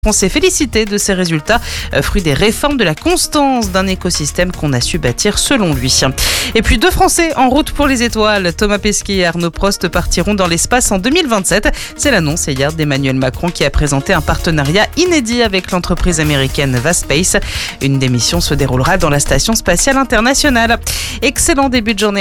On s'est félicité de ces résultats, fruit des réformes de la constance d'un écosystème qu'on a su bâtir selon lui. Et puis 2 Français en route pour les étoiles. Thomas Pesquet et Arnaud Prost partiront dans l'espace en 2027. C'est l'annonce hier d'Emmanuel Macron qui a présenté un partenariat inédit avec l'entreprise américaine Vaspace. Une des missions se déroulera dans la Station spatiale internationale. Excellent début de journée.